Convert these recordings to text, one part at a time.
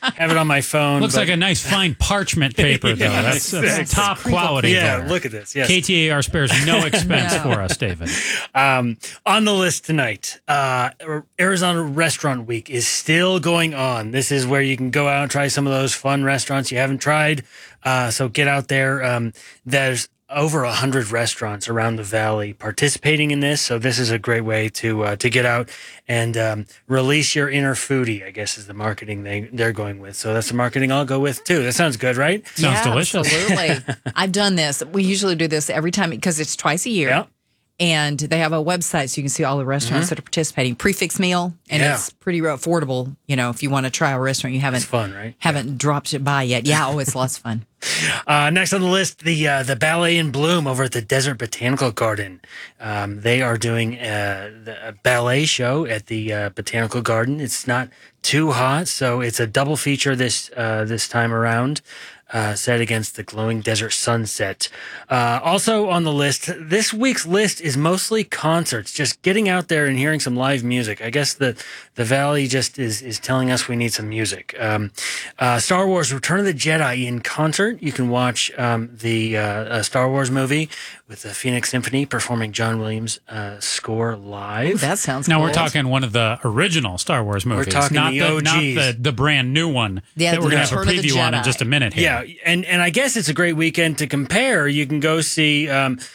have it on my phone. Looks like a nice fine parchment paper, though. That's top quality. Yeah, there. look at this. Yes. KTAR spares no expense for us, David. On the list tonight, Arizona Restaurant Week is still going on. This is where you can go out and try some of those fun restaurants you haven't tried. So get out there. There's over 100 restaurants around the valley participating in this. So this is a great way to get out and release your inner foodie, I guess is the marketing they're going with. So that's the marketing I'll go with too. That sounds good, right? Sounds delicious. Absolutely. I've done this. We usually do this every time because it's twice a year. Yeah. And they have a website so you can see all the restaurants that are participating. Prefix meal, and it's pretty affordable. You know, if you want to try a restaurant you haven't, It's fun, right? haven't dropped it by yet. Yeah, it's lots of fun. Next on the list, the Ballet in Bloom over at the Desert Botanical Garden. They are doing a ballet show at the Botanical Garden. It's not too hot, so it's a double feature this time around. Set against the glowing desert sunset. Also on the list, this week's list is mostly concerts, just getting out there and hearing some live music. I guess the Valley just is telling us we need some music. Star Wars Return of the Jedi in concert. You can watch the Star Wars movie with the Phoenix Symphony performing John Williams' score live. Ooh, that sounds Now cool. we're talking one of the original Star Wars movies. talking not the not OGs. the brand new one Yeah, that we're going to have a Return of the preview on in Jedi. just a minute here. Yeah, and I guess it's a great weekend to compare. You can go see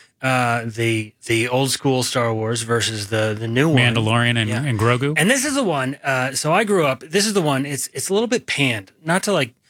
the old school Star Wars versus the new one, Mandalorian and Grogu. And this is the one. So I grew up. This is the one. It's a little bit panned, not to like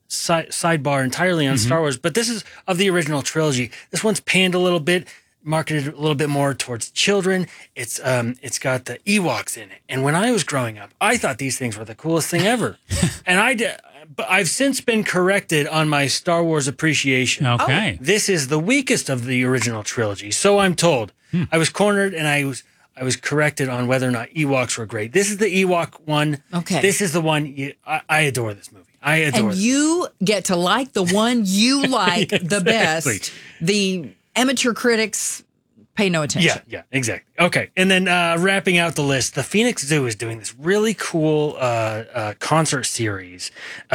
sidebar entirely on Star Wars, but this is of the original trilogy. This one's panned a little bit, marketed a little bit more towards children. It's got the Ewoks in it, and when I was growing up, I thought these things were the coolest thing ever, and but I've since been corrected on my Star Wars appreciation. Okay. This is the weakest of the original trilogy, so I'm told. I was cornered, and I was corrected on whether or not Ewoks were great. This is the Ewok one. Okay. This is the one. I adore this movie. I adore And it. you get to like the one you like the Exactly. best. The amateur critics pay no attention. Yeah, exactly. Okay, and then wrapping out the list, the Phoenix Zoo is doing this really cool concert series.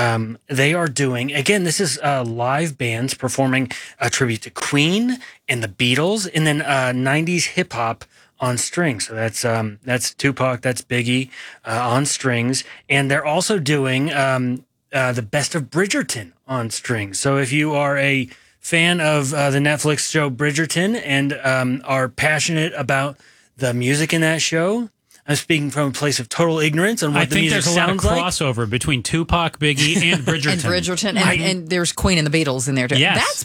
They are doing, again, this is live bands performing a tribute to Queen and the Beatles, and then 90s hip hop on strings. So that's Tupac, that's Biggie on strings, and they're also doing the Best of Bridgerton on strings. So if you are a fan of the Netflix show Bridgerton and are passionate about the music in that show, I'm speaking from a place of total ignorance on what I the think music there's a lot of sounds like. crossover between Tupac, Biggie, and Bridgerton. And Bridgerton, and there's Queen and the Beatles in there too. Yes. That's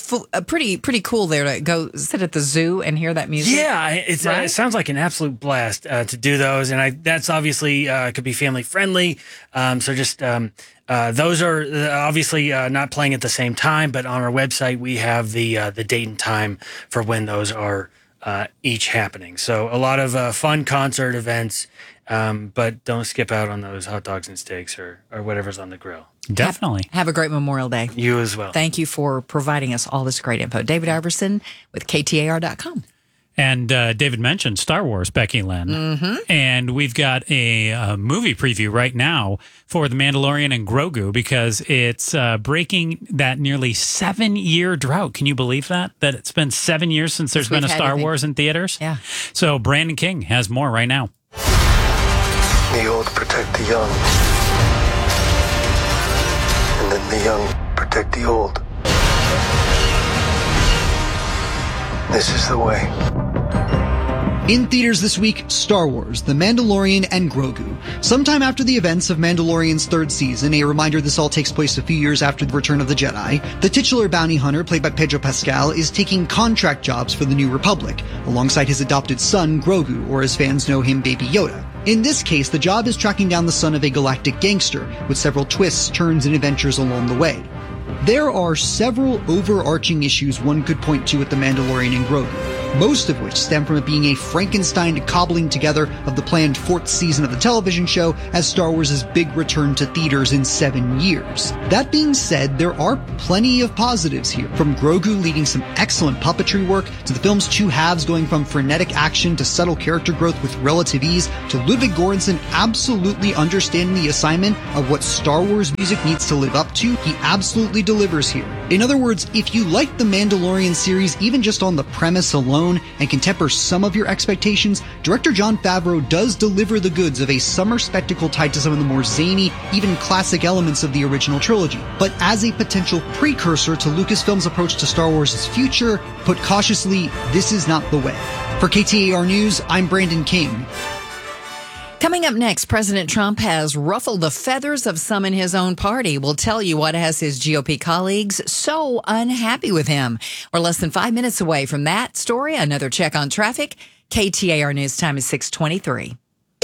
pretty cool there to go sit at the zoo and hear that music. Yeah, it sounds like an absolute blast to do those, and that's obviously could be family friendly. So just those are obviously not playing at the same time, but on our website we have the date and time for when those are each happening. So a lot of fun concert events, but don't skip out on those hot dogs and steaks or whatever's on the grill. Definitely. Have a great Memorial Day. You as well. Thank you for providing us all this great info. David Iverson with KTAR.com. And David mentioned Star Wars, Becky Lynn. And we've got a movie preview right now for The Mandalorian and Grogu because it's breaking that nearly 7-year drought. Can you believe that? That it's been 7 years since there's been a Star Wars in theaters? Yeah. So Brandon King has more right now. The old protect the young. And then the young protect the old. This is the way. In theaters this week, Star Wars, The Mandalorian, and Grogu. Sometime after the events of Mandalorian's third season, a reminder this all takes place a few years after the Return of the Jedi, the titular bounty hunter, played by Pedro Pascal, is taking contract jobs for the New Republic, alongside his adopted son, Grogu, or as fans know him, Baby Yoda. In this case, the job is tracking down the son of a galactic gangster, with several twists, turns, and adventures along the way. There are several overarching issues one could point to with The Mandalorian and Grogu. most of which stem from it being a Frankenstein cobbling together of the planned 4th season of the television show as Star Wars' big return to theaters in 7 years. That being said, there are plenty of positives here, from Grogu leading some excellent puppetry work, to the film's two halves going from frenetic action to subtle character growth with relative ease, to Ludwig Göransson absolutely understanding the assignment of what Star Wars music needs to live up to. He absolutely delivers here. In other words, if you like the Mandalorian series even just on the premise alone and can temper some of your expectations, director Jon Favreau does deliver the goods of a summer spectacle tied to some of the more zany, even classic elements of the original trilogy. But as a potential precursor to Lucasfilm's approach to Star Wars' future, put cautiously, this is not the way. For KTAR News, I'm Brandon King. Coming up next, President Trump has ruffled the feathers of some in his own party. We'll tell you what has his GOP colleagues so unhappy with him. We're less than 5 minutes away from that story. Another check on traffic. KTAR News time is 6:23.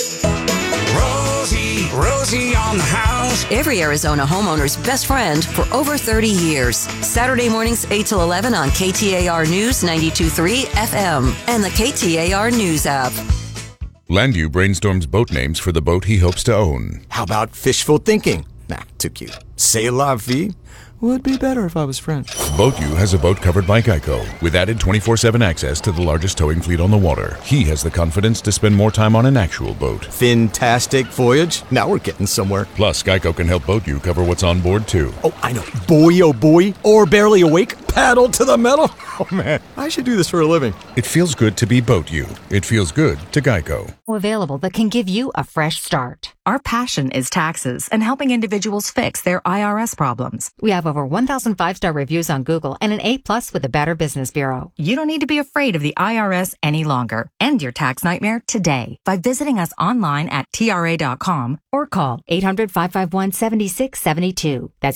Rosie on the house. Every Arizona homeowner's best friend for over 30 years. Saturday mornings 8 till 11 on KTAR News 92.3 FM and the KTAR News app. Landu brainstorms boat names for the boat he hopes to own. How about fishful thinking? Nah, too cute. C'est la vie would be better if I was French. BoatU has a boat covered by Geico, with added 24/7 access to the largest towing fleet on the water. He has the confidence to spend more time on an actual boat. Fantastic voyage. Now we're getting somewhere. Plus, Geico can help BoatU cover what's on board, too. Oh, I know. Boy, oh boy. Or barely awake. Paddle to the metal. Oh, man. I should do this for a living. It feels good to be BoatU. It feels good to Geico. Available that can give you a fresh start. Our passion is taxes and helping individuals fix their IRS problems. We have over 1,000 5-star reviews on Google and an A+ with the Better Business Bureau. You don't need to be afraid of the IRS any longer. End your tax nightmare today by visiting us online at TRA.com or call 800-551-7672. That's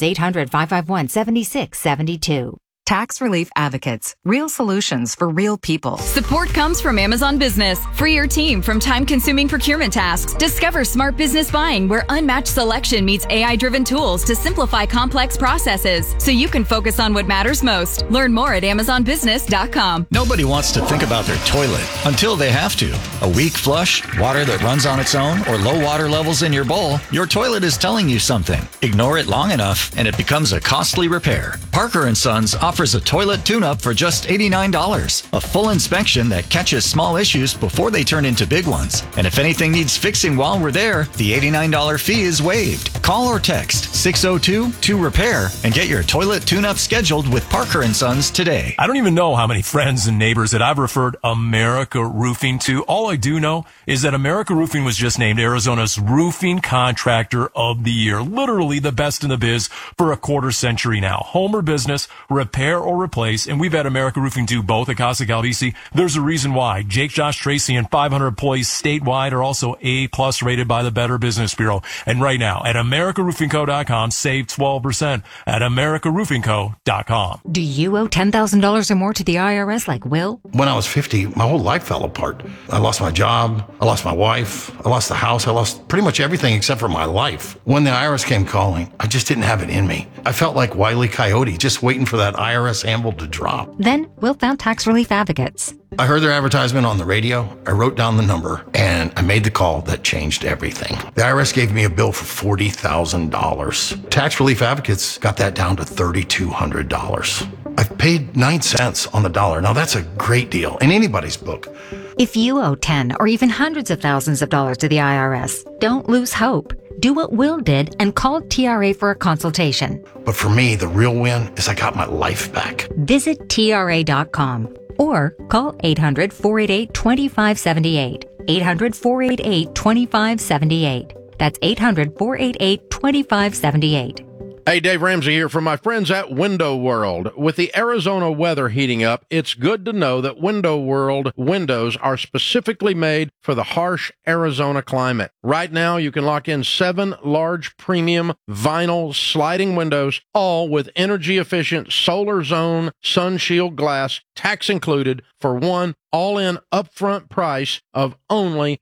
800-551-7672. Tax Relief Advocates. Real solutions for real people. Support comes from Amazon Business. Free your team from time-consuming procurement tasks. Discover smart business buying where unmatched selection meets AI-driven tools to simplify complex processes so you can focus on what matters most. Learn more at AmazonBusiness.com. Nobody wants to think about their toilet until they have to. A weak flush, water that runs on its own, or low water levels in your bowl, your toilet is telling you something. Ignore it long enough and it becomes a costly repair. Parker & Sons offers a toilet tune-up for just $89. A full inspection that catches small issues before they turn into big ones. And if anything needs fixing while we're there, the $89 fee is waived. Call or text 602-2REPAIR and get your toilet tune-up scheduled with Parker & Sons today. I don't even know how many friends and neighbors that I've referred America Roofing to. All I do know is that America Roofing was just named Arizona's Roofing Contractor of the Year. Literally the best in the biz for a quarter century now. Home or business, repair or replace, and we've had America Roofing do both at Casa Calvisi. There's a reason why. Jake, Josh, Tracy, and 500 employees statewide are also A+ rated by the Better Business Bureau. And right now, at AmericaRoofingCo.com, save 12% at AmericaRoofingCo.com. Do you owe $10,000 or more to the IRS like Will? When I was 50, my whole life fell apart. I lost my job. I lost my wife. I lost the house. I lost pretty much everything except for my life. When the IRS came calling, I just didn't have it in me. I felt like Wile E. Coyote, just waiting for that IRS anvil to drop. Then Will found Tax Relief Advocates. I heard their advertisement on the radio. I wrote down the number and I made the call that changed everything. The IRS gave me a bill for $40,000. Tax Relief Advocates got that down to $3,200. I've paid 9 cents on the dollar. Now that's a great deal in anybody's book. If you owe 10 or even hundreds of thousands of dollars to the IRS, don't lose hope. Do what Will did and call TRA for a consultation. But for me, the real win is I got my life back. Visit TRA.com or call 800-488-2578. 800-488-2578. That's 800-488-2578. Hey, Dave Ramsey here from my friends at Window World. With the Arizona weather heating up, it's good to know that Window World windows are specifically made for the harsh Arizona climate. Right now, you can lock in 7 large premium vinyl sliding windows, all with energy-efficient Solar Zone sun shield glass, tax included, for one all-in upfront price of only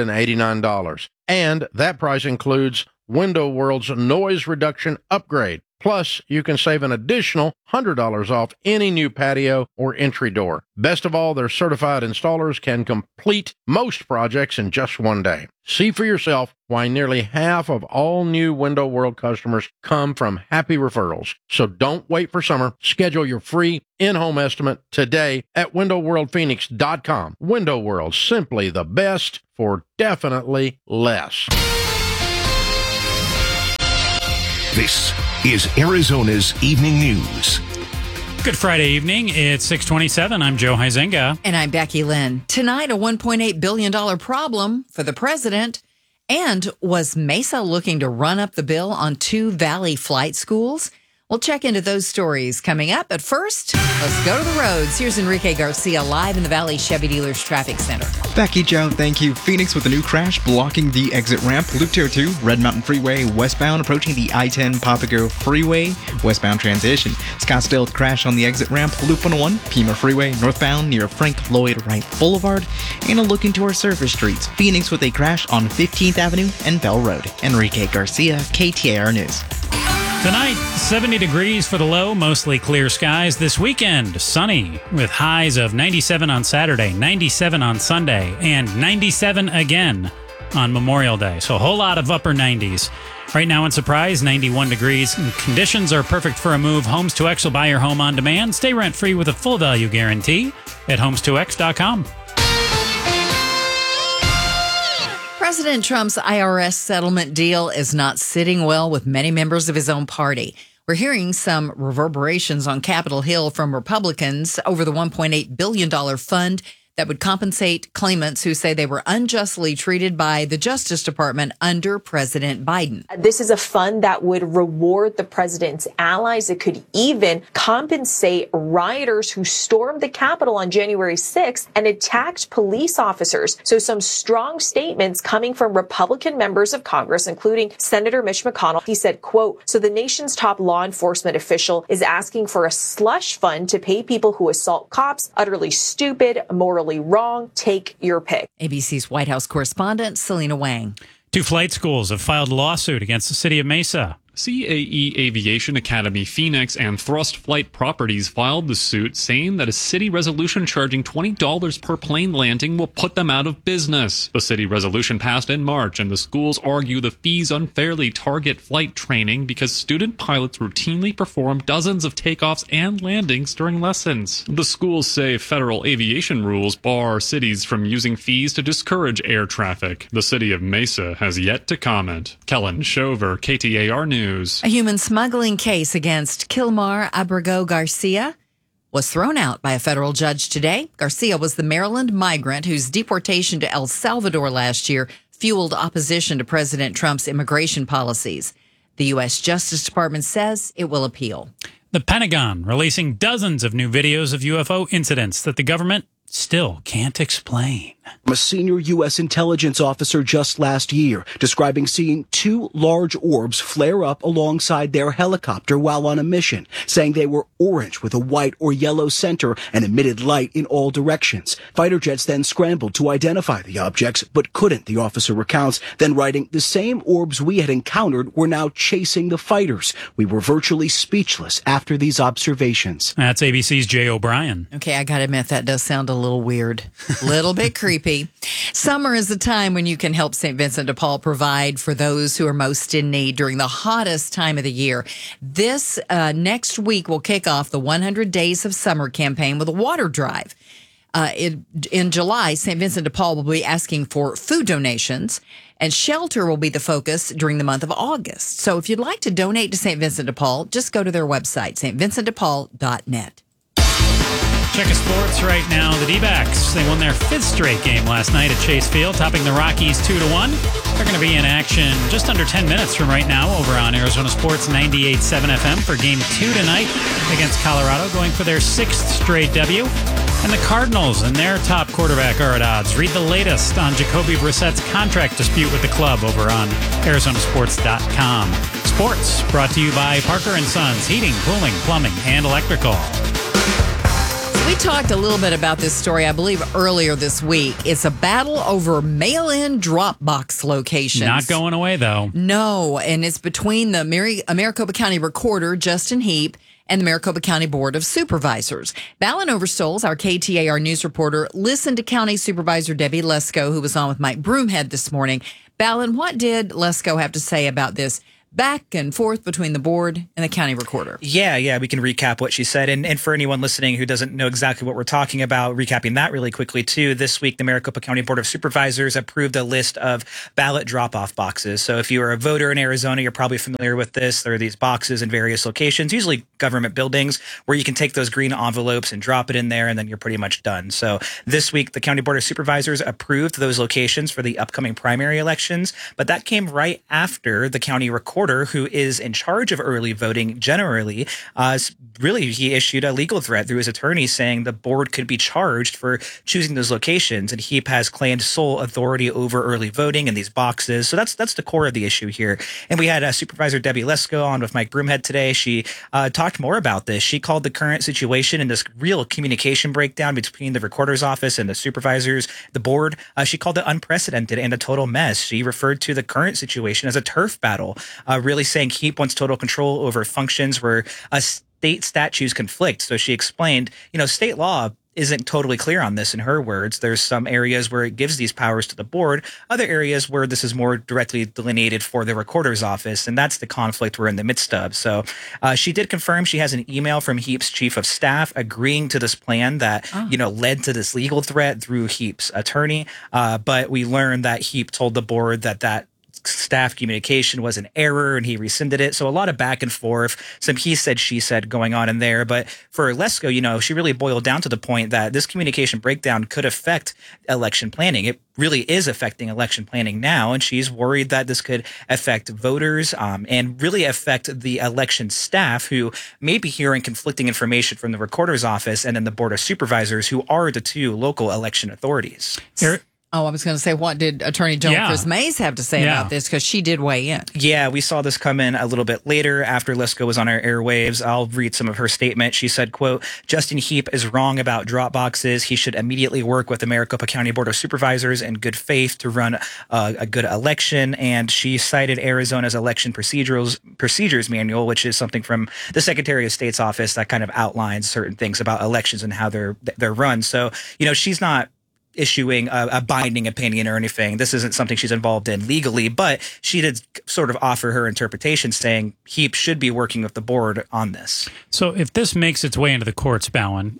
$5,989. And that price includes Window World's noise reduction upgrade. Plus, you can save an additional $100 off any new patio or entry door. Best of all, their certified installers can complete most projects in just one day. See for yourself why nearly half of all new Window World customers come from happy referrals. So don't wait for summer. Schedule your free in-home estimate today at windowworldphoenix.com. Window World, simply the best for definitely less. This is Arizona's Evening News. Good Friday evening. It's 6:27. I'm Joe Huizenga. And I'm Becky Lynn. Tonight, a $1.8 billion problem for the president. And was Mesa looking to run up the bill on 2 Valley flight schools? We'll check into those stories coming up. But first, let's go to the roads. Here's Enrique Garcia live in the Valley Chevy Dealers Traffic Center. Becky, Joe, thank you. Phoenix with a new crash blocking the exit ramp. Loop Tier 2, Red Mountain Freeway, westbound, approaching the I-10 Papago Freeway, westbound transition. Scottsdale crash on the exit ramp. Loop 101, Pima Freeway, northbound near Frank Lloyd Wright Boulevard. And a look into our surface streets. Phoenix with a crash on 15th Avenue and Bell Road. Enrique Garcia, KTAR News. Tonight, 70 degrees for the low, mostly clear skies. This weekend, sunny with highs of 97 on Saturday, 97 on Sunday, and 97 again on Memorial Day. So a whole lot of upper 90s. Right now in Surprise, 91 degrees. Conditions are perfect for a move. Homes2X will buy your home on demand. Stay rent-free with a full value guarantee at homes2x.com. President Trump's IRS settlement deal is not sitting well with many members of his own party. We're hearing some reverberations on Capitol Hill from Republicans over the $1.8 billion fund that would compensate claimants who say they were unjustly treated by the Justice Department under President Biden. This is a fund that would reward the president's allies. It could even compensate rioters who stormed the Capitol on January 6th and attacked police officers. So some strong statements coming from Republican members of Congress, including Senator Mitch McConnell. He said, quote, "So the nation's top law enforcement official is asking for a slush fund to pay people who assault cops. Utterly stupid, morally wrong. Take your pick." ABC's White House correspondent, Selena Wang. 2 flight schools have filed a lawsuit against the city of Mesa. CAE Aviation Academy Phoenix and Thrust Flight Properties filed the suit, saying that a city resolution charging $20 per plane landing will put them out of business. The city resolution passed in March, and the schools argue the fees unfairly target flight training because student pilots routinely perform dozens of takeoffs and landings during lessons. The schools say federal aviation rules bar cities from using fees to discourage air traffic. The city of Mesa has yet to comment. Kellen Shover, KTAR News. A human smuggling case against Kilmar Abrego Garcia was thrown out by a federal judge today. Garcia was the Maryland migrant whose deportation to El Salvador last year fueled opposition to President Trump's immigration policies. The U.S. Justice Department says it will appeal. The Pentagon releasing dozens of new videos of UFO incidents that the government still can't explain. A senior U.S. intelligence officer just last year describing seeing 2 large orbs flare up alongside their helicopter while on a mission, saying they were orange with a white or yellow center and emitted light in all directions. Fighter jets then scrambled to identify the objects, but couldn't, the officer recounts, then writing, "The same orbs we had encountered were now chasing the fighters. We were virtually speechless after these observations." That's ABC's Jay O'Brien. Okay, I gotta admit, that does sound a little weird. A little bit creepy. Summer is a time when you can help St. Vincent de Paul provide for those who are most in need during the hottest time of the year. This next week will kick off the 100 Days of Summer campaign with a water drive. In July, St. Vincent de Paul will be asking for food donations, and shelter will be the focus during the month of August. So if you'd like to donate to St. Vincent de Paul, just go to their website, stvincentdepaul.net. Check of sports right now. The D-backs, they won their 5th straight game last night at Chase Field, topping the Rockies 2-1. They're going to be in action just under 10 minutes from right now over on Arizona Sports 98.7 FM for Game 2 tonight against Colorado, going for their 6th straight W. And the Cardinals and their top quarterback are at odds. Read the latest on Jacoby Brissett's contract dispute with the club over on ArizonaSports.com. Sports brought to you by Parker & Sons, heating, cooling, plumbing, and electrical. We talked a little bit about this story, I believe, earlier this week. It's a battle over mail-in drop box locations. Not going away, though. No, and it's between the Maricopa County Recorder, Justin Heap, and the Maricopa County Board of Supervisors. Ballin Overstoles, our KTAR news reporter, listened to County Supervisor Debbie Lesko, who was on with Mike Broomhead this morning. Ballin, what did Lesko have to say about this back and forth between the board and the county recorder? Yeah, we can recap what she said. And for anyone listening who doesn't know exactly what we're talking about, recapping that really quickly too, this week the Maricopa County Board of Supervisors approved a list of ballot drop-off boxes. So if you are a voter in Arizona, you're probably familiar with this. There are these boxes in various locations, usually government buildings, where you can take those green envelopes and drop it in there, and then you're pretty much done. So this week, the County Board of Supervisors approved those locations for the upcoming primary elections, but that came right after the county recorder, who is in charge of early voting generally, he issued a legal threat through his attorney saying the board could be charged for choosing those locations, and Heap has claimed sole authority over early voting in these boxes. So that's the core of the issue here. And we had Supervisor Debbie Lesko on with Mike Broomhead today. She talked more about this. She called the current situation and this real communication breakdown between the recorder's office and the supervisors, the board. She called it unprecedented and a total mess. She referred to the current situation as a turf battle, really saying Heap wants total control over functions where state statutes conflict. So she explained, state law isn't totally clear on this in her words. There's some areas where it gives these powers to the board, other areas where this is more directly delineated for the recorder's office, and that's the conflict we're in the midst of. So she did confirm she has an email from Heap's chief of staff agreeing to this plan that, led to this legal threat through Heap's attorney. But we learned that Heap told the board that staff communication was an error and he rescinded it. So a lot of back and forth, some he said, she said going on in there. But for Lesko, she really boiled down to the point that this communication breakdown could affect election planning. It really is affecting election planning now. And she's worried that this could affect voters and really affect the election staff who may be hearing conflicting information from the recorder's office and then the board of supervisors, who are the two local election authorities. Oh, I was going to say, what did Attorney General Chris Mays have to say about this? Because she did weigh in. Yeah, we saw this come in a little bit later after Lesko was on our airwaves. I'll read some of her statement. She said, quote, Justin Heap is wrong about drop boxes. He should immediately work with the Maricopa County Board of Supervisors in good faith to run a good election. And she cited Arizona's election procedures manual, which is something from the Secretary of State's office that kind of outlines certain things about elections and how they're run. So, she's not issuing a binding opinion or anything. This isn't something she's involved in legally, but she did sort of offer her interpretation saying Heap should be working with the board on this. So if this makes its way into the courts, Bowen,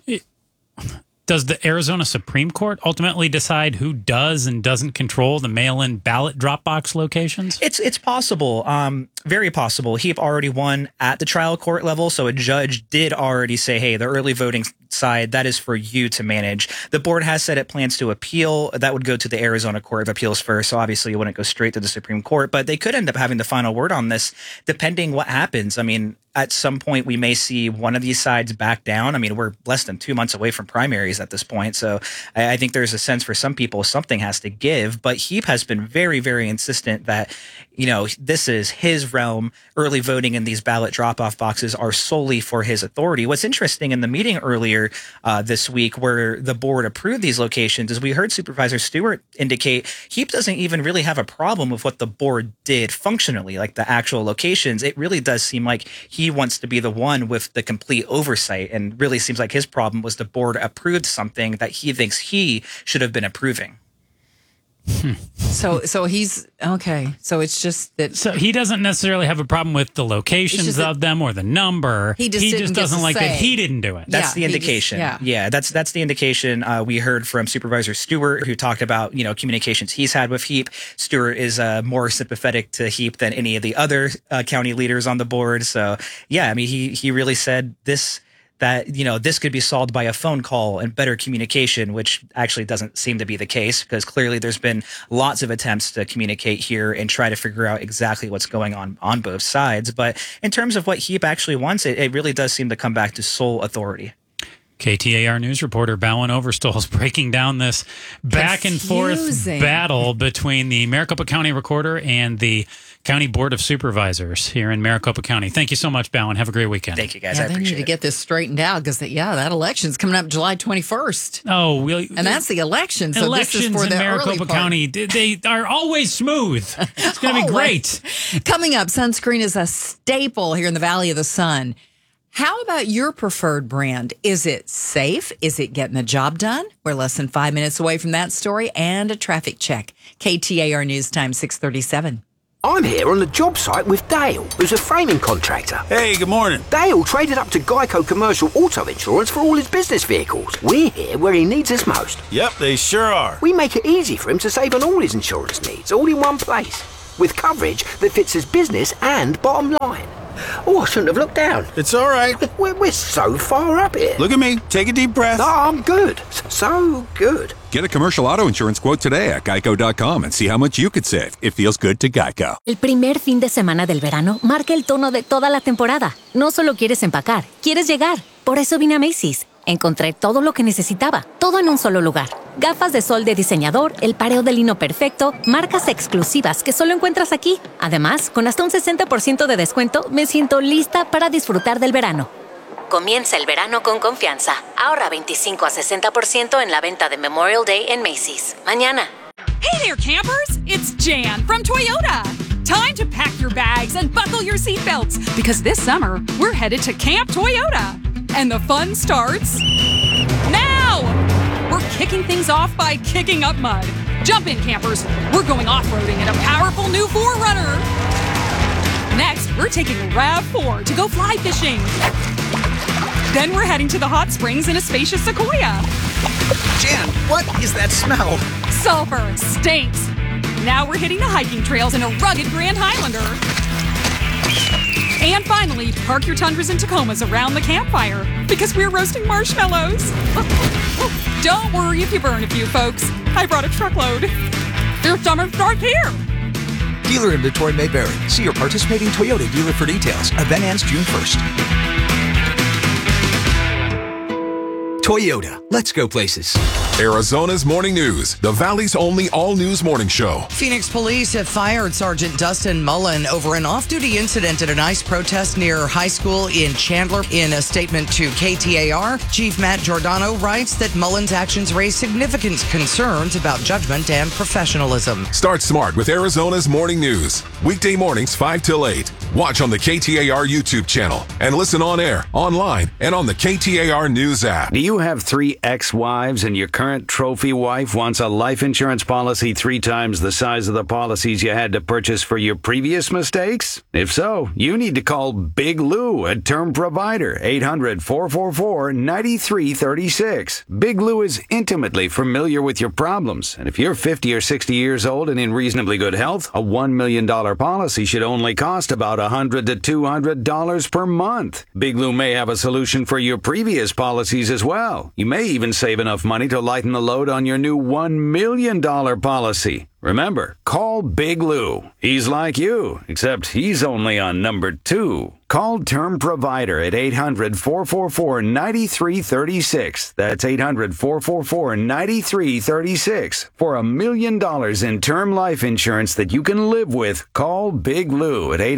does the Arizona Supreme Court ultimately decide who does and doesn't control the mail-in ballot drop box locations? It's possible, very possible. Heap already won at the trial court level, so a judge did already say, hey, the early voting side, that is for you to manage. The board has said it plans to appeal. That would go to the Arizona Court of Appeals first, so obviously it wouldn't go straight to the Supreme Court, but they could end up having the final word on this, depending what happens. I mean, at some point, we may see one of these sides back down. I mean, we're less than 2 months away from primaries at this point. So I think there's a sense for some people something has to give. But Heap has been very, very insistent that, this is his realm. Early voting in these ballot drop-off boxes are solely for his authority. What's interesting in the meeting earlier this week where the board approved these locations is we heard Supervisor Stewart indicate Heap doesn't even really have a problem with what the board did functionally, like the actual locations. It really does seem like he wants to be the one with the complete oversight, and really seems like his problem was the board approved something that he thinks he should have been approving. So he's okay. So it's just that. So he doesn't necessarily have a problem with the locations of them or the number. He just doesn't like that he didn't do it. That's the indication. That's the indication. We heard from Supervisor Stewart, who talked about communications he's had with Heap. Stewart is more sympathetic to Heap than any of the other county leaders on the board. So yeah, I mean, he really said this. That, this could be solved by a phone call and better communication, which actually doesn't seem to be the case, because clearly there's been lots of attempts to communicate here and try to figure out exactly what's going on both sides. But in terms of what Heap actually wants, it really does seem to come back to sole authority. KTAR News reporter Bowen Overstol is breaking down this back and forth battle between the Maricopa County Recorder and the County Board of Supervisors here in Maricopa County. Thank you so much, Bowen. Have a great weekend. Thank you, guys. Yeah, I they need appreciate to get this straightened out because, that election's coming up July 21st. Oh, and that's the election. So elections this is for in the Maricopa early part. County, they are always smooth. It's going to be great. Coming up, sunscreen is a staple here in the Valley of the Sun. How about your preferred brand? Is it safe? Is it getting the job done? We're less than 5 minutes away from that story and a traffic check. KTAR News Time 6:37. I'm here on the job site with Dale, who's a framing contractor. Hey, good morning. Dale traded up to Geico Commercial Auto Insurance for all his business vehicles. We're here where he needs us most. Yep, they sure are. We make it easy for him to save on all his insurance needs, all in one place, with coverage that fits his business and bottom line. Oh, I shouldn't have looked down. It's all right. We're so far up here. Look at me. Take a deep breath. No, I'm good. So good. Get a commercial auto insurance quote today at geico.com and see how much you could save. It feels good to Geico. El primer fin de semana del verano marca el tono de toda la temporada. No solo quieres empacar, quieres llegar. Por eso vine a Macy's. Encontré todo lo que necesitaba, todo en un solo lugar. Gafas de sol de diseñador, el pareo de lino perfecto, marcas exclusivas que solo encuentras aquí. Además, con hasta un 60% de descuento, me siento lista para disfrutar del verano. Comienza el verano con confianza. Ahorra 25 a 60% en la venta de Memorial Day en Macy's. Mañana. Hey there, campers! It's Jan from Toyota. Time to pack your bags and buckle your seatbelts because this summer we're headed to Camp Toyota. And the fun starts now! We're kicking things off by kicking up mud. Jump in, campers. We're going off-roading in a powerful new 4Runner. Next, we're taking a RAV4 to go fly fishing. Then we're heading to the hot springs in a spacious Sequoia. Jan, what is that smell? Sulfur stinks. Now we're hitting the hiking trails in a rugged Grand Highlander. And finally, park your Tundras and Tacomas around the campfire because we're roasting marshmallows. Don't worry if you burn a few, folks. I brought a truckload. Your summer starts here. Dealer inventory may vary. See your participating Toyota dealer for details. Event ends June 1st. Toyota, let's go places. Arizona's Morning News, the Valley's only all-news morning show. Phoenix police have fired Sergeant Dustin Mullen over an off-duty incident at an ICE protest near high school in Chandler. In a statement to KTAR, Chief Matt Giordano writes that Mullen's actions raise significant concerns about judgment and professionalism. Start smart with Arizona's Morning News. Weekday mornings 5 till 8. Watch on the KTAR YouTube channel and listen on air, online, and on the KTAR News app. Do you have 3 ex-wives and your current trophy wife wants a life insurance policy 3 times the size of the policies you had to purchase for your previous mistakes? If so, you need to call Big Lou at Term Provider, 800-444-9336. Big Lou is intimately familiar with your problems, and if you're 50 or 60 years old and in reasonably good health, a $1 million policy should only cost about $100 to $200 per month. Big Lou may have a solution for your previous policies as well. You may even save enough money to lighten the load on your new $1 million policy. Remember, call Big Lou. He's like you, except he's only on number 2. Call Term Provider at 800-444-9336. That's 800-444-9336. For $1 million in term life insurance that you can live with, call Big Lou at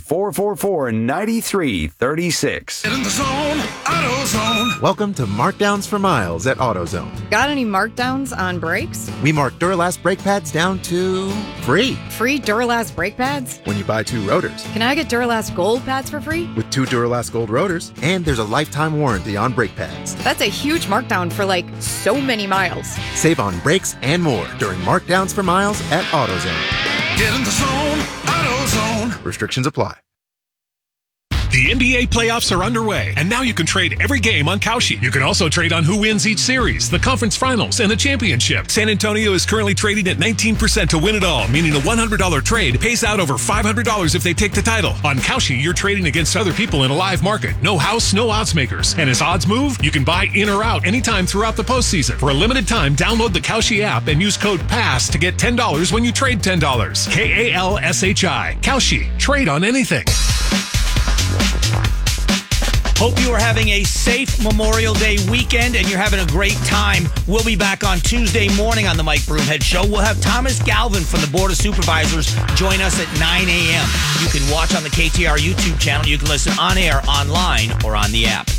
800-444-9336. Get in the zone, AutoZone. Welcome to Markdowns for Miles at AutoZone. Got any markdowns on brakes? We mark Duralast brake pads down to free. Free Duralast brake pads? When you buy 2 rotors. Can I get Duralast Gold pads for free? With 2 Duralast Gold rotors, and there's a lifetime warranty on brake pads. That's a huge markdown for so many miles. Save on brakes and more during Markdowns for Miles at AutoZone. Get in the zone, AutoZone. Restrictions apply. The NBA playoffs are underway, and now you can trade every game on Kalshi. You can also trade on who wins each series, the conference finals, and the championship. San Antonio is currently trading at 19% to win it all, meaning a $100 trade pays out over $500 if they take the title. On Kalshi, you're trading against other people in a live market. No house, no odds makers. And as odds move, you can buy in or out anytime throughout the postseason. For a limited time, download the Kalshi app and use code PASS to get $10 when you trade $10. KALSHI. Kalshi. Trade on anything. Hope you are having a safe Memorial Day weekend and you're having a great time. We'll be back on Tuesday morning on the Mike Broomhead Show. We'll have Thomas Galvin from the Board of Supervisors join us at 9 a.m. You can watch on the KTR YouTube channel. You can listen on air, online, or on the app.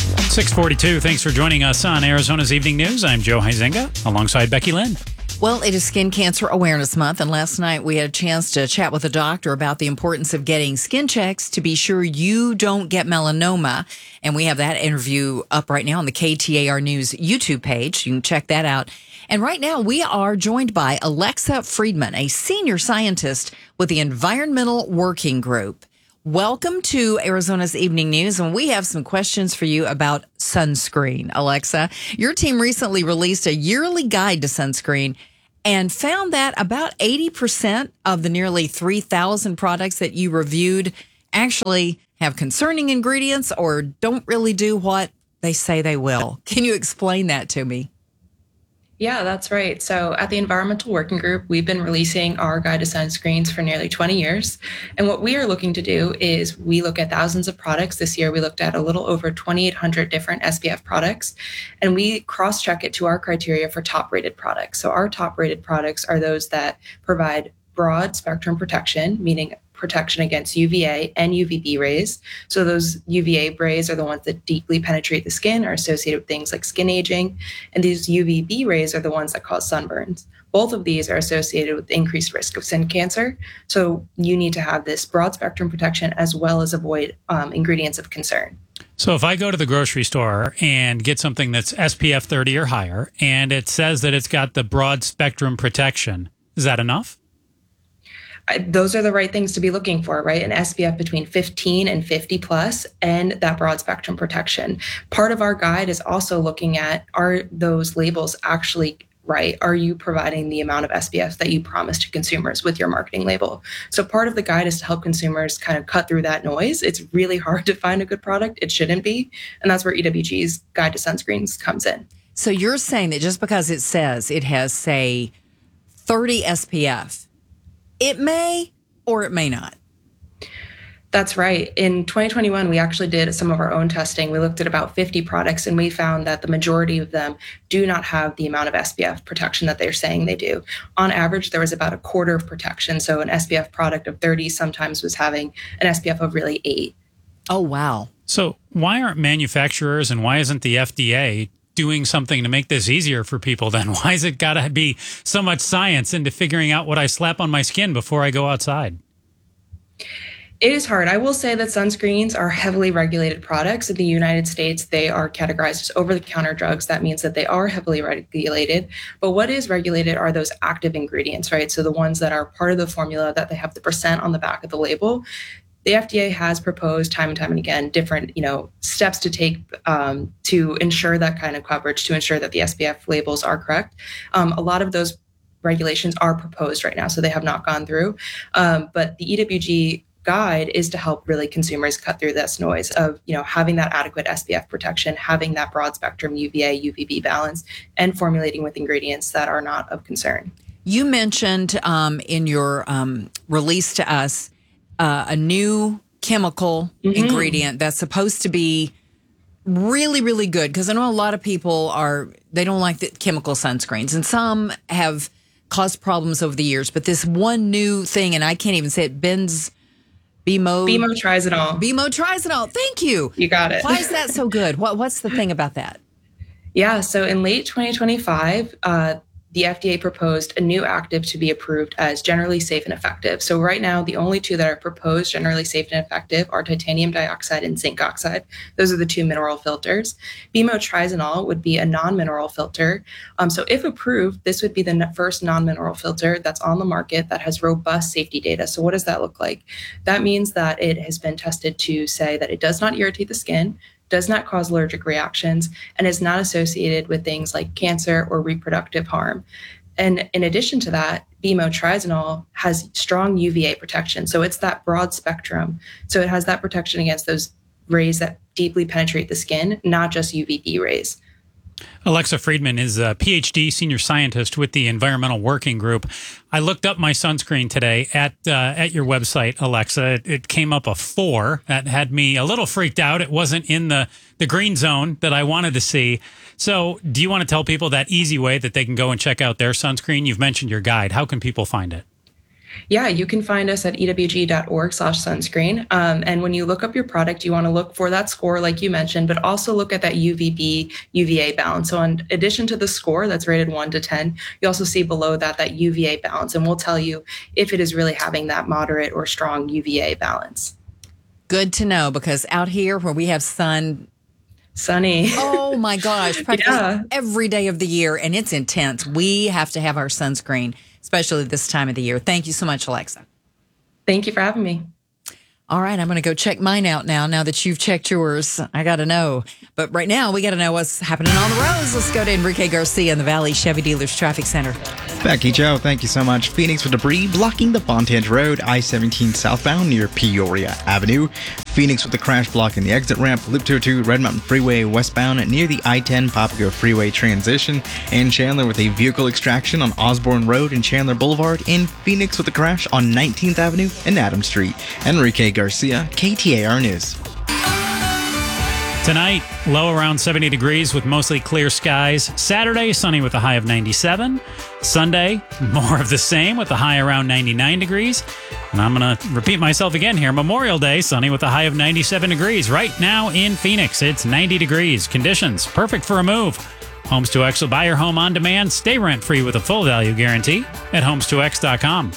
642. Thanks for joining us on Arizona's Evening News. I'm Joe Huizenga alongside Becky Lynn. Well, it is Skin Cancer Awareness Month, and last night we had a chance to chat with a doctor about the importance of getting skin checks to be sure you don't get melanoma. And we have that interview up right now on the KTAR News YouTube page. You can check that out. And right now we are joined by Alexa Friedman, a senior scientist with the Environmental Working Group. Welcome to Arizona's Evening News, and we have some questions for you about sunscreen. Alexa, your team recently released a yearly guide to sunscreen and found that about 80% of the nearly 3,000 products that you reviewed actually have concerning ingredients or don't really do what they say they will. Can you explain that to me? Yeah, that's right. So at the Environmental Working Group, we've been releasing our guide to sunscreens for nearly 20 years. And what we are looking to do is we look at thousands of products. This year, we looked at a little over 2,800 different SPF products, and we cross-check it to our criteria for top-rated products. So our top-rated products are those that provide broad spectrum protection, meaning protection against UVA and UVB rays. So those UVA rays are the ones that deeply penetrate the skin, are associated with things like skin aging. And these UVB rays are the ones that cause sunburns. Both of these are associated with increased risk of skin cancer. So you need to have this broad spectrum protection as well as avoid ingredients of concern. So if I go to the grocery store and get something that's SPF 30 or higher, and it says that it's got the broad spectrum protection, is that enough? Those are the right things to be looking for, right? An SPF between 15 and 50 plus, and that broad spectrum protection. Part of our guide is also looking at, are those labels actually right? Are you providing the amount of SPF that you promise to consumers with your marketing label? So part of the guide is to help consumers kind of cut through that noise. It's really hard to find a good product. It shouldn't be. And that's where EWG's guide to sunscreens comes in. So you're saying that just because it says it has, say, 30 SPF, it may or it may not. That's right. In 2021, we actually did some of our own testing. We looked at about 50 products, and we found that the majority of them do not have the amount of SPF protection that they're saying they do. On average, there was about a quarter of protection. So an SPF product of 30 sometimes was having an SPF of really 8. Oh, wow. So why aren't manufacturers and why isn't the FDA doing something to make this easier for people then? Why has it got to be so much science into figuring out what I slap on my skin before I go outside? It is hard. I will say that sunscreens are heavily regulated products. In the United States, they are categorized as over-the-counter drugs. That means that they are heavily regulated. But what is regulated are those active ingredients, right? So the ones that are part of the formula, that they have the percent on the back of the label. The FDA has proposed time and time and again different, steps to take to ensure that kind of coverage, to ensure that the SPF labels are correct. A lot of those regulations are proposed right now, so they have not gone through. But the EWG guide is to help really consumers cut through this noise of, having that adequate SPF protection, having that broad spectrum UVA, UVB balance, and formulating with ingredients that are not of concern. You mentioned in your release to us a new chemical ingredient that's supposed to be really, really good, because I know a lot of people they don't like the chemical sunscreens, and some have caused problems over the years. But this one new thing, and I can't even say it, Bemo-triazole. Bemo-triazole. Thank you. You got it. Why is that so good? What's the thing about that? Yeah. So in late 2025, the FDA proposed a new active to be approved as generally safe and effective. So right now, the only two that are proposed generally safe and effective are titanium dioxide and zinc oxide. Those are the two mineral filters. Bemo-triazole would be a non-mineral filter. So if approved, this would be the first non-mineral filter that's on the market that has robust safety data. So what does that look like? That means that it has been tested to say that it does not irritate the skin, does not cause allergic reactions, and is not associated with things like cancer or reproductive harm. And in addition to that, Bemo-triazole has strong UVA protection. So it's that broad spectrum. So it has that protection against those rays that deeply penetrate the skin, not just UVB rays. Alexa Friedman is a PhD senior scientist with the Environmental Working Group. I looked up my sunscreen today at your website, Alexa. It came up a 4. That had me a little freaked out. It wasn't in the green zone that I wanted to see. So do you want to tell people that easy way that they can go and check out their sunscreen? You've mentioned your guide. How can people find it? Yeah, you can find us at ewg.org/sunscreen. And when you look up your product, you want to look for that score, like you mentioned, but also look at that UVB, UVA balance. So in addition to the score that's rated 1 to 10, you also see below that UVA balance. And we'll tell you if it is really having that moderate or strong UVA balance. Good to know, because out here where we have sunny. Oh my gosh, practically every day of the year, and it's intense. We have to have our sunscreen, especially this time of the year. Thank you so much, Alexa. Thank you for having me. All right, I'm going to go check mine out now that you've checked yours. I got to know. But right now, we got to know what's happening on the roads. Let's go to Enrique Garcia in the Valley Chevy Dealers Traffic Center. Becky Joe, thank you so much. Phoenix with debris blocking the Fontange Road, I-17 southbound near Peoria Avenue. Phoenix with the crash blocking the exit ramp, Loop 202 Red Mountain Freeway westbound near the I-10 Papago Freeway transition. And Chandler with a vehicle extraction on Osborne Road and Chandler Boulevard. In Phoenix with the crash on 19th Avenue and Adams Street. Enrique Garcia, KTAR News. Tonight, low around 70 degrees with mostly clear skies. Saturday, sunny with a high of 97. Sunday, more of the same with a high around 99 degrees. And I'm going to repeat myself again here. Memorial Day, sunny with a high of 97 degrees. Right now in Phoenix, it's 90 degrees. Conditions perfect for a move. Homes 2X will buy your home on demand. Stay rent-free with a full value guarantee at homes2x.com.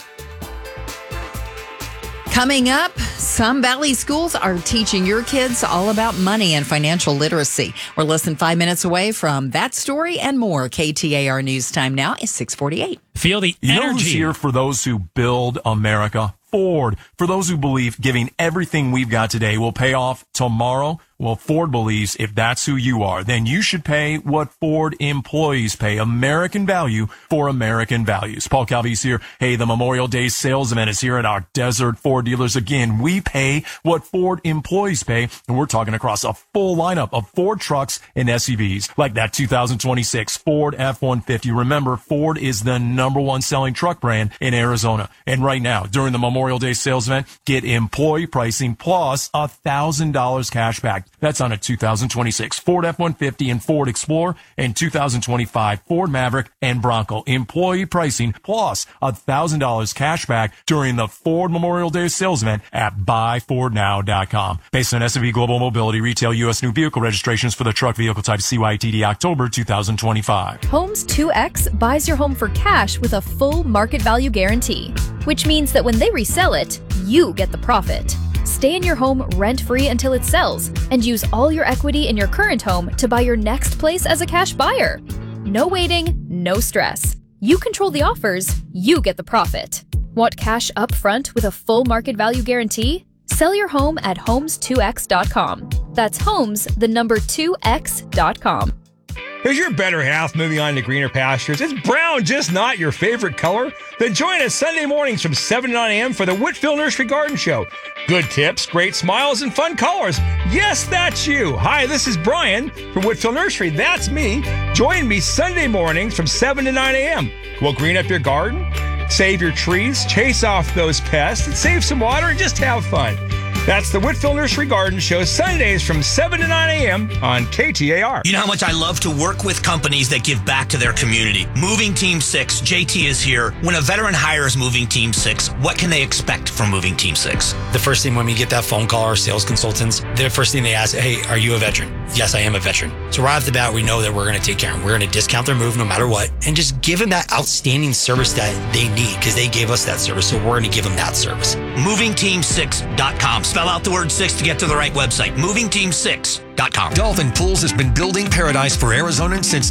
Coming up, some Valley schools are teaching your kids all about money and financial literacy. We're less than 5 minutes away from that story and more. KTAR News time now is 6:48. Feel the energy. energy. You know who's here for those who build America? Ford. For those who believe giving everything we've got today will pay off tomorrow, well, Ford believes if that's who you are, then you should pay what Ford employees pay. American value for American values. Paul Calvi's here. Hey, the Memorial Day sales event is here at our Desert Ford dealers. Again, we pay what Ford employees pay, and we're talking across a full lineup of Ford trucks and SUVs, like that 2026 Ford F-150. Remember, Ford is the #1 selling truck brand in Arizona. And right now, during the Memorial Day sales event, get employee pricing plus $1,000 cash back. That's on a 2026 Ford F-150 and Ford Explorer and 2025 Ford Maverick and Bronco. Employee pricing plus $1,000 cash back during the Ford Memorial Day sales event at buyfordnow.com. Based on S&P Global Mobility, retail U.S. new vehicle registrations for the truck vehicle type CYTD October 2025. Homes 2X buys your home for cash with a full market value guarantee, which means that when they resell it, you get the profit. Stay in your home rent-free until it sells and use all your equity in your current home to buy your next place as a cash buyer. No waiting, no stress. You control the offers, you get the profit. Want cash up front with a full market value guarantee? Sell your home at homes2x.com. That's homes, the number 2x.com. Is your better half moving on to greener pastures? Is brown just not your favorite color? Then join us Sunday mornings from 7 to 9 a.m. for the Whitfield Nursery Garden Show. Good tips, great smiles, and fun colors. Yes, that's you. Hi, this is Brian from Whitfield Nursery. That's me. Join me Sunday mornings from 7 to 9 a.m. We'll green up your garden, save your trees, chase off those pests, and save some water and just have fun. That's the Whitfield Nursery Garden Show, Sundays from 7 to 9 a.m. on KTAR. You know how much I love to work with companies that give back to their community. Moving Team 6, JT is here. When a veteran hires Moving Team 6, what can they expect from Moving Team 6? The first thing when we get that phone call, our sales consultants, the first thing they ask, hey, are you a veteran? Yes, I am a veteran. So right off the bat, we know that we're going to take care of them. We're going to discount their move no matter what and just give them that outstanding service that they need because they gave us that service. So we're going to give them that service. MovingTeam6.com. Spell out the word 6 to get to the right website. MovingTeam6.com. Dolphin Pools has been building paradise for Arizonans since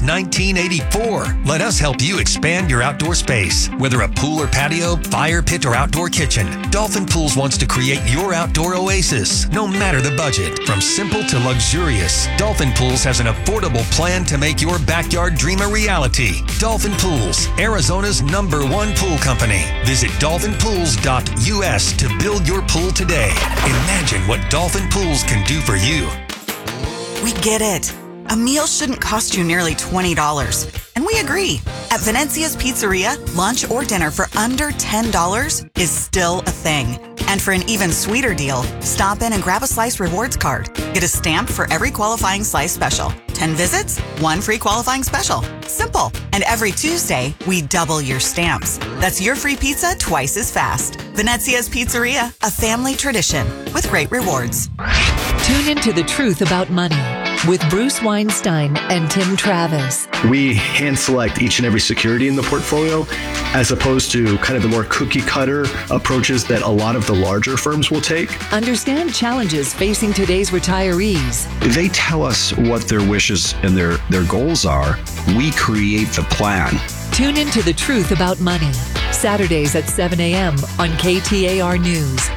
1984. Let us help you expand your outdoor space. Whether a pool or patio, fire pit, or outdoor kitchen, Dolphin Pools wants to create your outdoor oasis, no matter the budget. From simple to luxurious, Dolphin Pools has an affordable plan to make your backyard dream a reality. Dolphin Pools, Arizona's #1 pool company. Visit dolphinpools.us to build your pool today. Imagine what Dolphin Pools can do for you. We get it. a meal shouldn't cost you nearly $20. And we agree. At Venezia's Pizzeria, lunch or dinner for under $10 is still a thing. And for an even sweeter deal, stop in and grab a Slice Rewards card. Get a stamp for every qualifying Slice special. 10 visits, 1 free qualifying special. Simple. And every Tuesday, we double your stamps. That's your free pizza twice as fast. Venezia's Pizzeria, a family tradition with great rewards. Tune into The Truth About Money with Bruce Weinstein and Tim Travis. We hand select each and every security in the portfolio as opposed to kind of the more cookie cutter approaches that a lot of the larger firms will take. Understand challenges facing today's retirees. They tell us what their wishes and their goals are. We create the plan. Tune into The Truth About Money, Saturdays at 7 a.m. on KTAR News.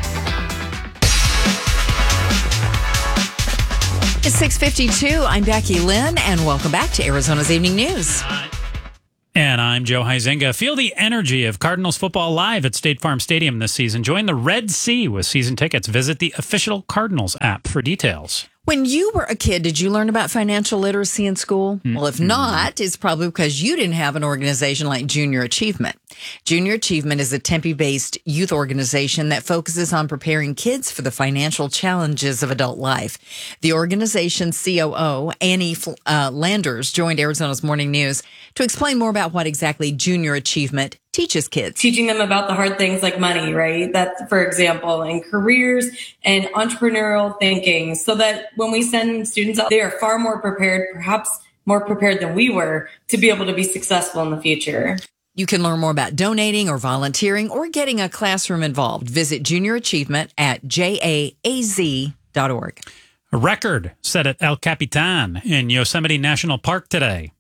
It's 6:52. I'm Becky Lynn, and welcome back to Arizona's Evening News. And I'm Joe Huizenga. Feel the energy of Cardinals football live at State Farm Stadium this season. Join the Red Sea with season tickets. Visit the official Cardinals app for details. When you were a kid, did you learn about financial literacy in school? Well, if not, it's probably because you didn't have an organization like Junior Achievement. Junior Achievement is a Tempe-based youth organization that focuses on preparing kids for the financial challenges of adult life. The organization's COO, Annie Landers, joined Arizona's Morning News to explain more about what exactly Junior Achievement teaches kids. Teaching them about the hard things like money, right? That's, for example, in careers and entrepreneurial thinking, so that when we send students out, they are far more prepared, perhaps more prepared than we were, to be able to be successful in the future. You can learn more about donating or volunteering or getting a classroom involved. Visit Junior Achievement at jaaz.org. A record set at El Capitan in Yosemite National Park today.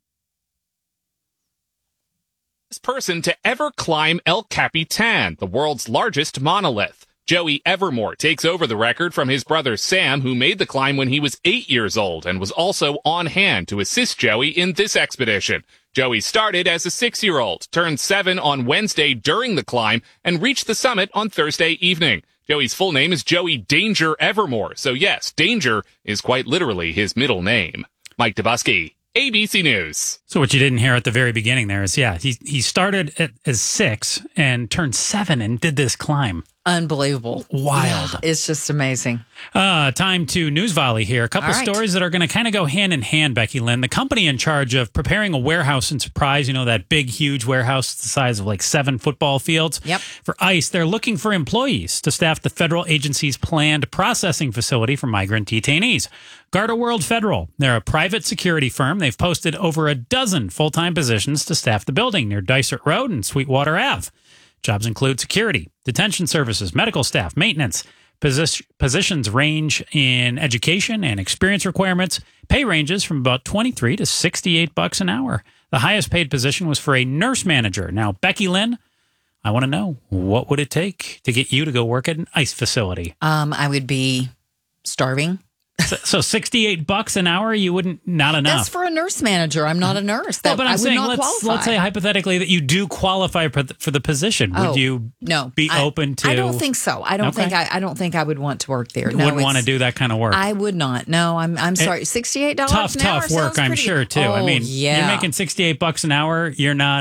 Person to ever climb El Capitan, the world's largest monolith. Joey Evermore takes over the record from his brother Sam, who made the climb when he was 8 years old and was also on hand to assist Joey in this expedition. Joey started as a 6-year-old, turned 7 on Wednesday during the climb, and reached the summit on Thursday evening. Joey's full name is Joey Danger Evermore, so yes, Danger is quite literally his middle name. Mike Dubusky, ABC News. So what you didn't hear at the very beginning there is, he started as 6 and turned 7 and did this climb. Unbelievable. Wild. Yeah, it's just amazing. Time to News Volley here. A couple stories that are going to kind of go hand in hand, Becky Lynn. The company in charge of preparing a warehouse in Surprise, that big, huge warehouse the size of like 7 football fields. Yep. For ICE, they're looking for employees to staff the federal agency's planned processing facility for migrant detainees. Garda World Federal, they're a private security firm. They've posted over a dozen full-time positions to staff the building near Dysart Road and Sweetwater Ave. Jobs include security, detention services, medical staff, maintenance. Positions range in education and experience requirements. Pay ranges from about $23 to $68 an hour. The highest paid position was for a nurse manager. Now, Becky Lynn, I want to know, what would it take to get you to go work at an ICE facility? I would be starving. So $68 an hour, you wouldn't, not enough. That's for a nurse manager. I'm not a nurse. But I'm saying, let's say hypothetically that you do qualify for the position. Would you be open to? I don't think so. I don't think I would want to work there. You wouldn't want to do that kind of work. I would not. No, I'm sorry. $68 an hour. Tough work, I'm sure too. Oh, I mean, you're making $68 an hour. You're not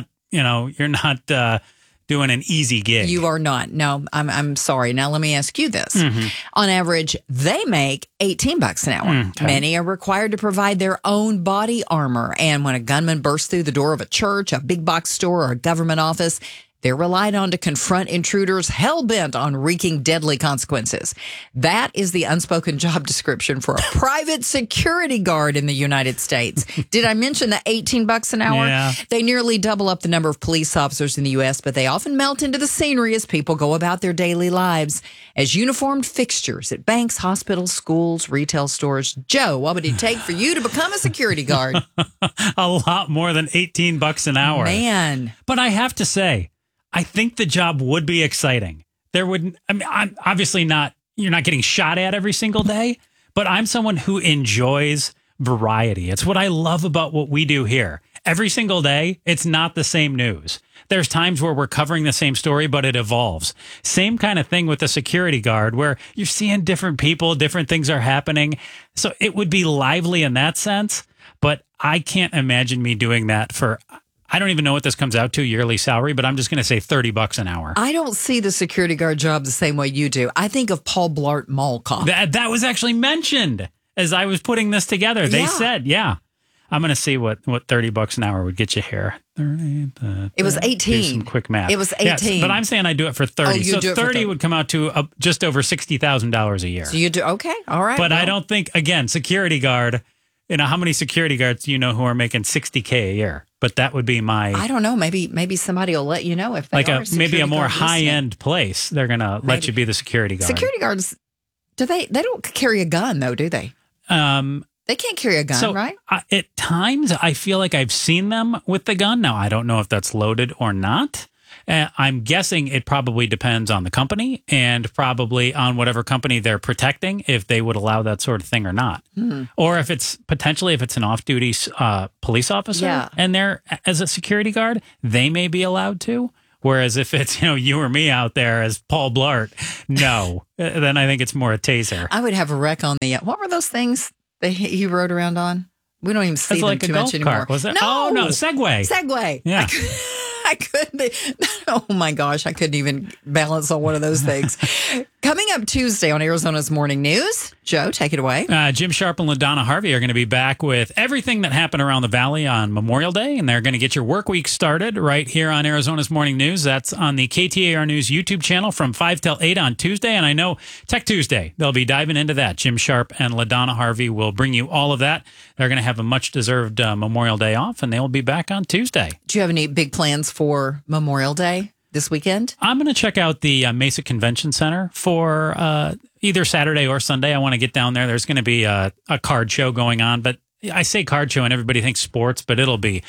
doing an easy gig. You are not. No, I'm sorry. Now let me ask you this. Mm-hmm. On average, they make $18 an hour. Okay. Many are required to provide their own body armor. And when a gunman bursts through the door of a church, a big box store, or a government office, they're relied on to confront intruders hell-bent on wreaking deadly consequences. That is the unspoken job description for a private security guard in the United States. Did I mention the $18 an hour? Yeah. They nearly double up the number of police officers in the U.S., but they often melt into the scenery as people go about their daily lives as uniformed fixtures at banks, hospitals, schools, retail stores. Joe, what would it take for you to become a security guard? A lot more than $18 an hour. Man. But I have to say, I think the job would be exciting. I'm obviously not, you're not getting shot at every single day, but I'm someone who enjoys variety. It's what I love about what we do here. Every single day, it's not the same news. There's times where we're covering the same story, but it evolves. Same kind of thing with the security guard, where you're seeing different people, different things are happening. So it would be lively in that sense. But I can't imagine me doing that for, I don't even know what this comes out to, yearly salary, but I'm just going to say $30 an hour. I don't see the security guard job the same way you do. I think of Paul Blart Mall Cop. That was actually mentioned as I was putting this together. They said, I'm going to see what $30 an hour would get you here. 30, it was 18. Do some quick math. It was 18. Yes, but I'm saying I do it for 30. Oh, you so do it for 30 30. would come out to just over $60,000 a year. So you do, okay, all right. But I don't think, again, security guard, how many security guards do you know who are making $60K a year? But that would be my... I don't know. Maybe somebody will let you know if they are maybe a more guard listening. high-end place. They're going to let you be the security guard. Security guards, they don't carry a gun, though, do they? They can't carry a gun, right? At times, I feel like I've seen them with the gun. Now, I don't know if that's loaded or not. I'm guessing it probably depends on the company and probably on whatever company they're protecting, if they would allow that sort of thing or not. Or if it's an off-duty police officer and they're as a security guard, they may be allowed to. Whereas if it's, you or me out there as Paul Blart, no, then I think it's more a taser. I would have a wreck on the, what were those things that he rode around on? We don't even see them too much anymore. Cart, was it? No. Oh, no, Segway. Segway. Yeah. I couldn't. Oh my gosh, I couldn't even balance on one of those things. Coming up Tuesday on Arizona's Morning News, Joe, take it away. Jim Sharp and LaDonna Harvey are going to be back with everything that happened around the Valley on Memorial Day, and they're going to get your work week started right here on Arizona's Morning News. That's on the KTAR News YouTube channel from 5 till 8 on Tuesday, and I know Tech Tuesday, they'll be diving into that. Jim Sharp and LaDonna Harvey will bring you all of that. They're going to have a much-deserved Memorial Day off, and they'll be back on Tuesday. Do you have any big plans for Memorial Day this weekend? I'm going to check out the Mesa Convention Center for either Saturday or Sunday. I want to get down there. There's going to be a card show going on, but I say card show and everybody thinks sports, but it'll be,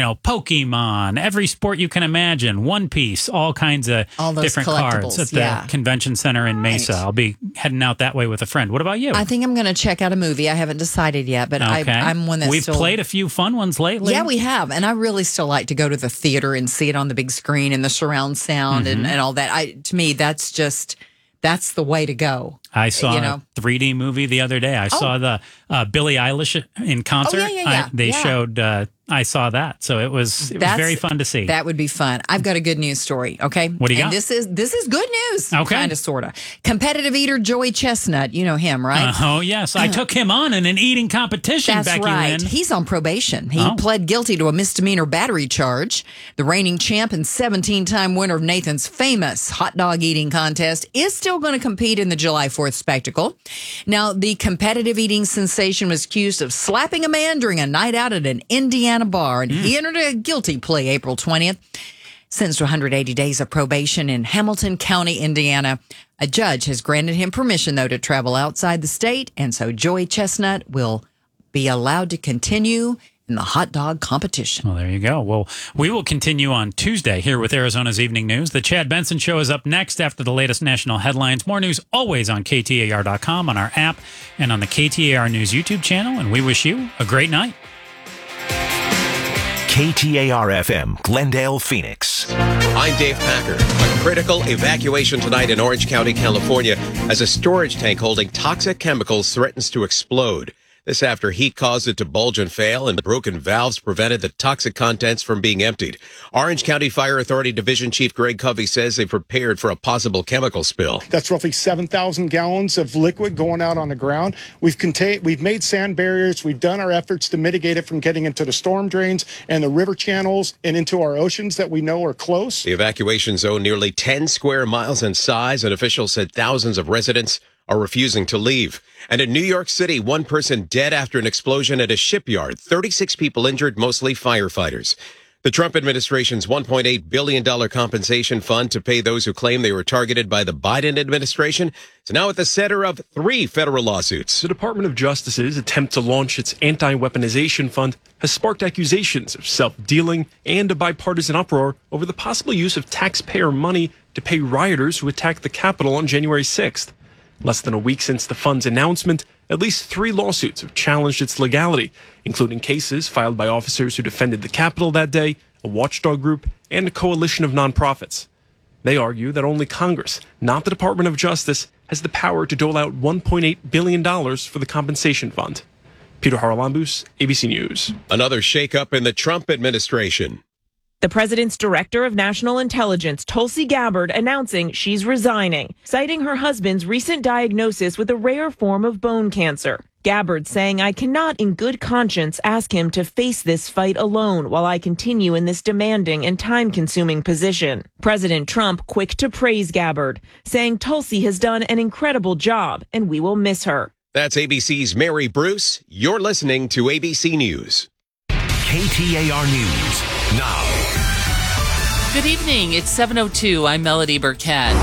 Pokemon, every sport you can imagine, One Piece, all kinds of different cards at the convention center in Mesa. I'll be heading out that way with a friend. What about you? I think I'm going to check out a movie. I haven't decided yet, but I'm one that's We've played a few fun ones lately. Yeah, we have. And I really still like to go to the theater and see it on the big screen and the surround sound and all that. To me, that's the way to go. I saw a 3D movie the other day. I saw the Billie Eilish in concert. They showed, I saw that. So it was very fun to see. That would be fun. I've got a good news story, okay? What do you got? This is good news, okay. Kind of, sort of. Competitive eater Joey Chestnut, you know him, right? Oh, yes. I took him on in an eating competition, That's Becky right. Lynn. He's on probation. He pled guilty to a misdemeanor battery charge. The reigning champ and 17-time winner of Nathan's famous hot dog eating contest is still going to compete in the July 4th spectacle. Now, the competitive eating sensation was accused of slapping a man during a night out at an Indiana bar, and he entered a guilty plea April 20th. Sentenced to 180 days of probation in Hamilton County, Indiana. A judge has granted him permission, though, to travel outside the state, and so Joey Chestnut will be allowed to continue in the hot dog competition. Well, there you go. Well, we will continue on Tuesday here with Arizona's Evening News. The Chad Benson Show is up next after the latest national headlines. More news always on KTAR.com, on our app, and on the KTAR News YouTube channel. And we wish you a great night. KTAR-FM, Glendale, Phoenix. I'm Dave Packer. A critical evacuation tonight in Orange County, California, as a storage tank holding toxic chemicals threatens to explode. This after heat caused it to bulge and fail, and broken valves prevented the toxic contents from being emptied. Orange County Fire Authority Division Chief Greg Covey says they prepared for a possible chemical spill. That's roughly 7,000 gallons of liquid going out on the ground. We've made sand barriers. We've done our efforts to mitigate it from getting into the storm drains and the river channels and into our oceans that we know are close. The evacuation zone nearly 10 square miles in size, and officials said thousands of residents are refusing to leave. And in New York City, one person dead after an explosion at a shipyard. 36 people injured, mostly firefighters. The Trump administration's $1.8 billion compensation fund to pay those who claim they were targeted by the Biden administration is now at the center of 3 federal lawsuits. The Department of Justice's attempt to launch its anti-weaponization fund has sparked accusations of self-dealing and a bipartisan uproar over the possible use of taxpayer money to pay rioters who attacked the Capitol on January 6th. Less than a week since the fund's announcement, at least 3 lawsuits have challenged its legality, including cases filed by officers who defended the Capitol that day, a watchdog group, and a coalition of nonprofits. They argue that only Congress, not the Department of Justice, has the power to dole out $1.8 billion for the compensation fund. Peter Haralambous, ABC News. Another shakeup in the Trump administration. The president's director of national intelligence, Tulsi Gabbard, announcing she's resigning, citing her husband's recent diagnosis with a rare form of bone cancer. Gabbard saying, "I cannot in good conscience ask him to face this fight alone while I continue in this demanding and time-consuming position." President Trump quick to praise Gabbard, saying Tulsi has done an incredible job and we will miss her. That's ABC's Mary Bruce. You're listening to ABC News. KTAR News now. Good evening. It's 7:02. I'm Melody Burkett.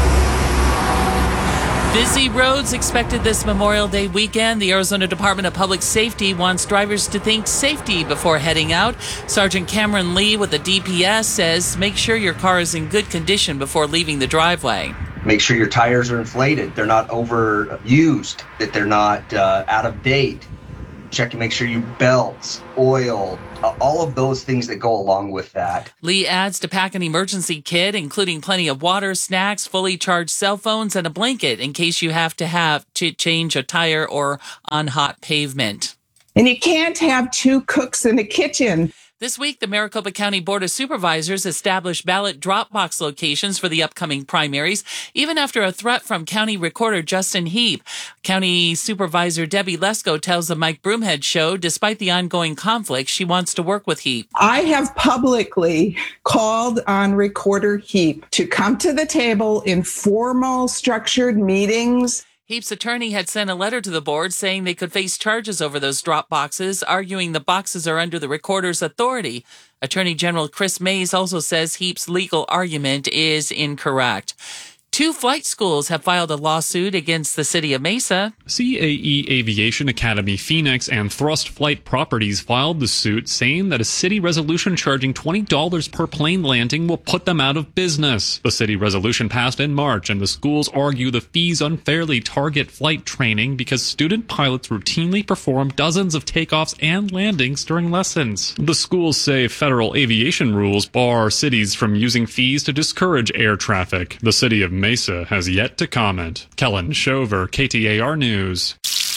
Busy roads expected this Memorial Day weekend. The Arizona Department of Public Safety wants drivers to think safety before heading out. Sergeant Cameron Lee with the DPS says make sure your car is in good condition before leaving the driveway. Make sure your tires are inflated, they're not overused, that they're not out of date. Check and make sure your belts, oil, all of those things that go along with that. Lee adds to pack an emergency kit, including plenty of water, snacks, fully charged cell phones, and a blanket in case you have to change a tire or on hot pavement. And you can't have two cooks in the kitchen. This week, the Maricopa County Board of Supervisors established ballot drop box locations for the upcoming primaries, even after a threat from County Recorder Justin Heap. County Supervisor Debbie Lesko tells the Mike Broomhead Show, despite the ongoing conflict, she wants to work with Heap. I have publicly called on Recorder Heap to come to the table in formal, structured meetings. Heap's attorney had sent a letter to the board saying they could face charges over those drop boxes, arguing the boxes are under the recorder's authority. Attorney General Chris Mays also says Heap's legal argument is incorrect. 2 flight schools have filed a lawsuit against the city of Mesa. CAE Aviation Academy Phoenix and Thrust Flight Properties filed the suit, saying that a city resolution charging $20 per plane landing will put them out of business. The city resolution passed in March, and the schools argue the fees unfairly target flight training because student pilots routinely perform dozens of takeoffs and landings during lessons. The schools say federal aviation rules bar cities from using fees to discourage air traffic. The city of Mesa has yet to comment. Kellen Shover, KTAR News.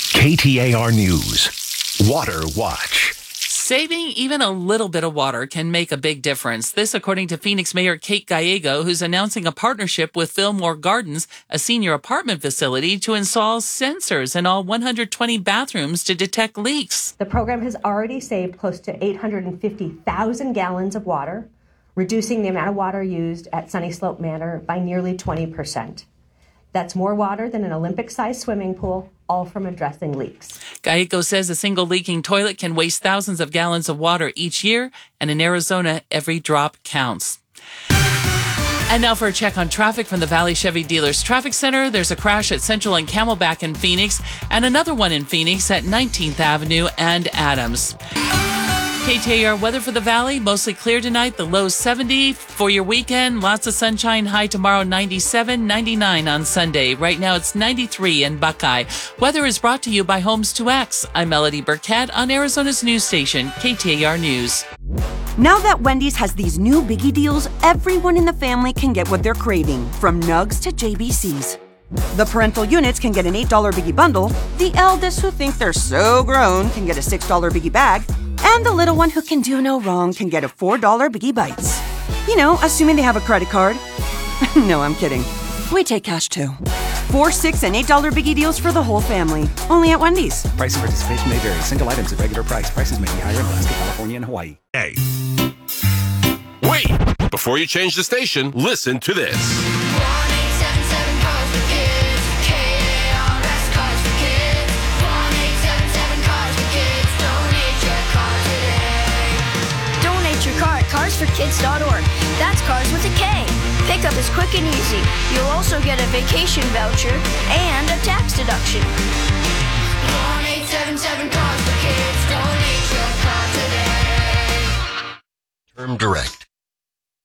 KTAR News. Water Watch. Saving even a little bit of water can make a big difference. This, according to Phoenix Mayor Kate Gallego, who's announcing a partnership with Fillmore Gardens, a senior apartment facility, to install sensors in all 120 bathrooms to detect leaks. The program has already saved close to 850,000 gallons of water, reducing the amount of water used at Sunny Slope Manor by nearly 20%. That's more water than an Olympic-sized swimming pool, all from addressing leaks. Gallego says a single leaking toilet can waste thousands of gallons of water each year, and in Arizona, every drop counts. And now for a check on traffic from the Valley Chevy Dealers Traffic Center. There's a crash at Central and Camelback in Phoenix, and another one in Phoenix at 19th Avenue and Adams. KTAR weather for the Valley, mostly clear tonight, the low 70 for your weekend. Lots of sunshine, high tomorrow 97, 99 on Sunday. Right now it's 93 in Buckeye. Weather is brought to you by Homes 2X. I'm Melody Burkett on Arizona's news station, KTAR News. Now that Wendy's has these new biggie deals, everyone in the family can get what they're craving, from nugs to JBCs. The parental units can get an $8 biggie bundle, the eldest who think they're so grown can get a $6 biggie bag, and the little one who can do no wrong can get a $4 Biggie Bites. You know, assuming they have a credit card. No, I'm kidding. We take cash too. $4, $6, and $8 Biggie deals for the whole family. Only at Wendy's. Price and participation may vary. Single items at regular price. Prices may be higher in Alaska, California, and Hawaii. Hey. Wait! Before you change the station, listen to this. CarsForKids.org. That's cars with a K. Pickup is quick and easy. You'll also get a vacation voucher and a tax deduction. 1-877 Cars for Kids. Donate your car today. Term Direct.